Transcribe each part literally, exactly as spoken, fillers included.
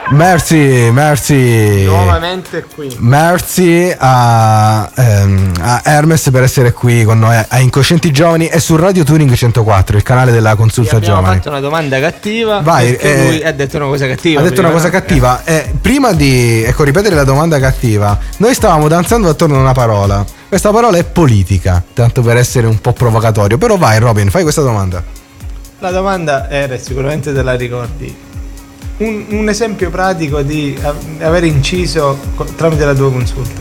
Merci, merci. Nuovamente qui. Merci a, ehm, a Hermes per essere qui con noi a Incoscienti Giovani e su Radio Turing centoquattro, il canale della Consulta abbiamo Giovani. Abbiamo fatto una domanda cattiva. Vai, perché eh, lui ha detto una cosa cattiva. Ha detto prima, una cosa no? cattiva. Eh. Eh, prima di ecco ripetere la domanda cattiva, noi stavamo danzando attorno a una parola. Questa parola è politica, tanto per essere un po' provocatorio. Però vai Robin, fai questa domanda. La domanda era, sicuramente te la ricordi, un, un esempio pratico di aver inciso tramite la tua consulta.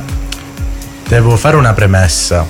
Devo fare una premessa.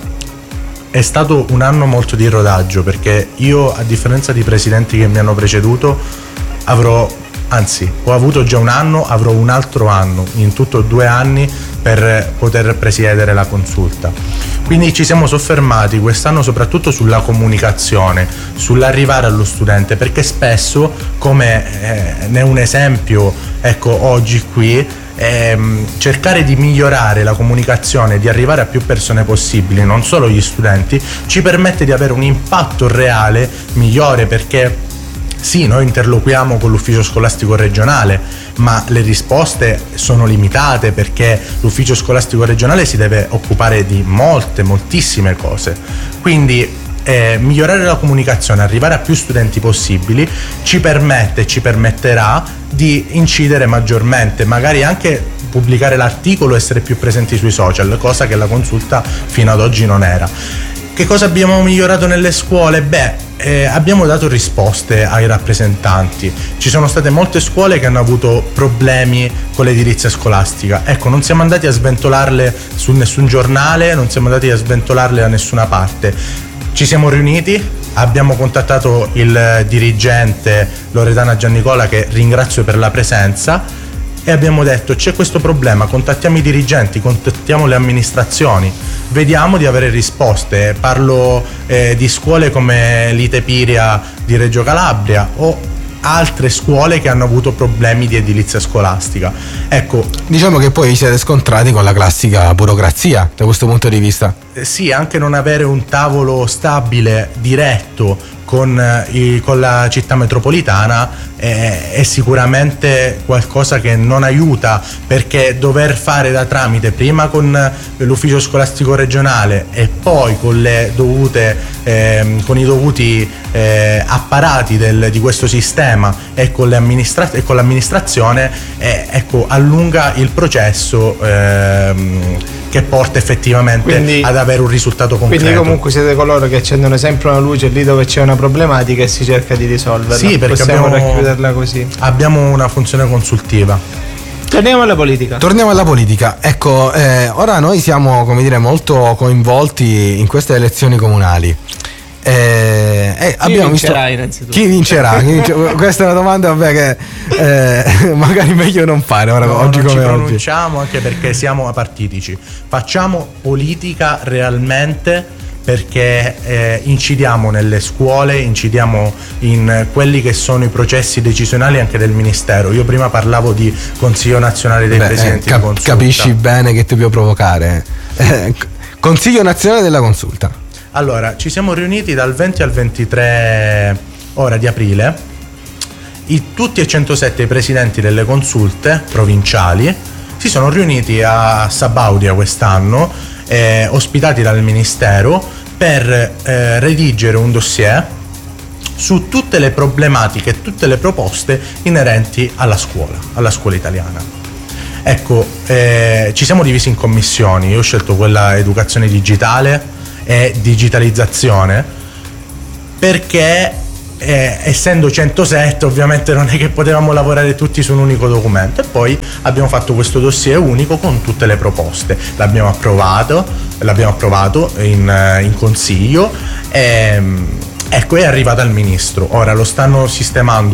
È stato un anno molto di rodaggio, perché io, a differenza di presidenti che mi hanno preceduto, avrò, anzi ho avuto già un anno, avrò un altro anno, in tutto due anni per poter presiedere la consulta. Quindi ci siamo soffermati quest'anno soprattutto sulla comunicazione, sull'arrivare allo studente, perché spesso, come eh, ne è un esempio, ecco, oggi qui, ehm, cercare di migliorare la comunicazione, di arrivare a più persone possibili, non solo gli studenti, ci permette di avere un impatto reale migliore, perché sì, noi interloquiamo con l'ufficio scolastico regionale, ma le risposte sono limitate, perché l'ufficio scolastico regionale si deve occupare di molte, moltissime cose. Quindi eh, migliorare la comunicazione, arrivare a più studenti possibili, ci permette, ci permetterà di incidere maggiormente, magari anche pubblicare l'articolo, essere più presenti sui social, cosa che la consulta fino ad oggi non era. Che cosa abbiamo migliorato nelle scuole? Beh, eh, abbiamo dato risposte ai rappresentanti. Ci sono state molte scuole che hanno avuto problemi con l'edilizia scolastica. Ecco, non siamo andati a sventolarle su nessun giornale, non siamo andati a sventolarle da nessuna parte. Ci siamo riuniti, abbiamo contattato il dirigente Loredana Giannicola, che ringrazio per la presenza, e abbiamo detto: c'è questo problema, contattiamo i dirigenti, contattiamo le amministrazioni, vediamo di avere risposte. Parlo eh, di scuole come l'Ite Piria di Reggio Calabria o altre scuole che hanno avuto problemi di edilizia scolastica. Ecco, diciamo che poi vi siete scontrati con la classica burocrazia da questo punto di vista. Eh, sì, anche non avere un tavolo stabile, diretto con, i, con la città metropolitana è, è sicuramente qualcosa che non aiuta, perché dover fare da tramite prima con l'ufficio scolastico regionale e poi con le dovute eh, con i dovuti eh, apparati del, di questo sistema e con, le amministra- e con l'amministrazione eh, ecco, allunga il processo ehm, che porta effettivamente quindi, ad avere un risultato concreto. Quindi comunque siete coloro che accendono sempre una luce lì dove c'è una problematica e si cerca di risolverla. Sì, perché possiamo abbiamo, racchiuderla così. Abbiamo una funzione consultiva. Torniamo alla politica. Torniamo alla politica. Ecco, eh, ora noi siamo, come dire, molto coinvolti in queste elezioni comunali. Eh, eh, chi abbiamo vincerà visto... innanzitutto? Chi vincerà? Chi vincerà? Questa è una domanda, vabbè, che eh, magari meglio non fare ora, no, oggi non come ci oggi. pronunciamo, anche perché siamo apartitici. Facciamo politica realmente, perché eh, incidiamo nelle scuole, incidiamo in quelli che sono i processi decisionali anche del Ministero. Io prima parlavo di Consiglio Nazionale dei Beh, Presidenti eh, cap- di Consulta. Capisci bene che ti può provocare. Eh, Consiglio Nazionale della Consulta. Allora, ci siamo riuniti dal venti al ventitré ora di aprile, I, tutti e centosette i presidenti delle consulte provinciali si sono riuniti a Sabaudia quest'anno, eh, ospitati dal Ministero, per eh, redigere un dossier su tutte le problematiche e tutte le proposte inerenti alla scuola, alla scuola italiana. Ecco, eh, ci siamo divisi in commissioni. Io ho scelto quella educazione digitale e digitalizzazione, perché eh, essendo centosette ovviamente non è che potevamo lavorare tutti su un unico documento, e poi abbiamo fatto questo dossier unico con tutte le proposte, l'abbiamo approvato l'abbiamo approvato in, in consiglio e, ecco, è arrivata al ministro. Ora lo stanno sistemando